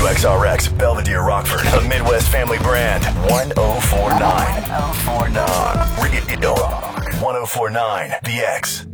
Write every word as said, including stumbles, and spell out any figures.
X R X, Belvedere, Rockford, a Midwest family brand. one oh four nine. one oh four nine. Radio Rock. one oh four nine, The X.